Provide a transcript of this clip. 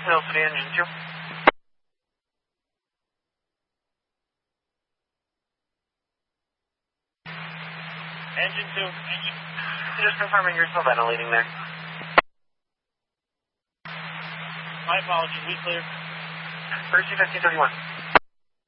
Mill City, engine 2. Engine 2. Just confirming you're still ventilating there. My apologies, we clear. First 1531.